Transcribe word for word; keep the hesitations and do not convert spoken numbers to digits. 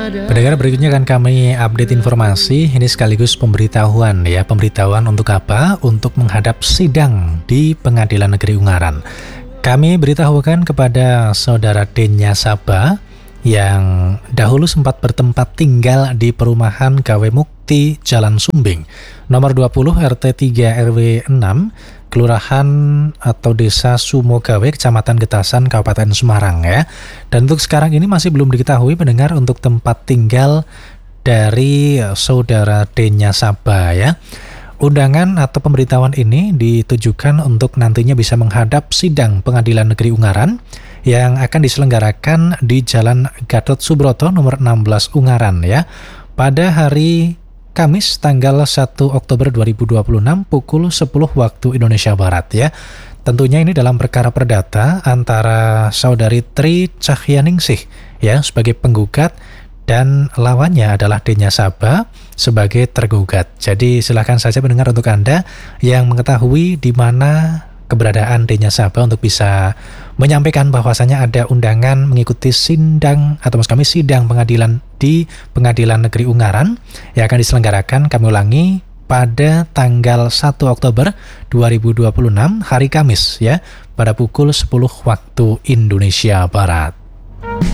Pendengar, berikutnya akan kami update informasi. Ini sekaligus pemberitahuan ya, pemberitahuan untuk apa? Untuk menghadap sidang di Pengadilan Negeri Ungaran. Kami beritahukan kepada saudara Denya Saba yang dahulu sempat bertempat tinggal di perumahan K W Mukti Jalan Sumbing, nomor dua puluh R T tiga R W enam, Kelurahan atau Desa Sumogawe, Kecamatan Getasan, Kabupaten Semarang ya. Dan untuk sekarang ini masih belum diketahui pendengar untuk tempat tinggal dari saudara Denya Saba ya. Undangan atau pemberitahuan ini ditujukan untuk nantinya bisa menghadap sidang Pengadilan Negeri Ungaran yang akan diselenggarakan di Jalan Gatot Subroto nomor enam belas Ungaran ya, pada hari Kamis tanggal satu Oktober dua ribu dua puluh enam pukul sepuluh waktu Indonesia Barat ya. Tentunya ini dalam perkara perdata antara saudari Tri Cahyaningsih ya sebagai penggugat dan lawannya adalah Denya Saba sebagai tergugat. Jadi silakan saja pendengar untuk Anda yang mengetahui di mana keberadaan Denya Saba untuk bisa menyampaikan bahwasanya ada undangan mengikuti sidang atau maksud kami sidang pengadilan di Pengadilan Negeri Ungaran yang akan diselenggarakan, kami ulangi, pada tanggal satu Oktober dua ribu dua puluh enam hari Kamis ya, pada pukul sepuluh waktu Indonesia Barat.